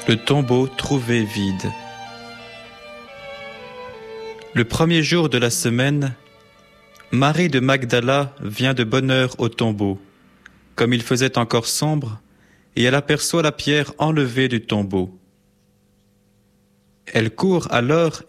Le tombeau trouvé vide. Le premier jour de la semaine, Marie de Magdala vient de bonne heure au tombeau, comme il faisait encore sombre, et elle aperçoit la pierre enlevée du tombeau. Elle court alors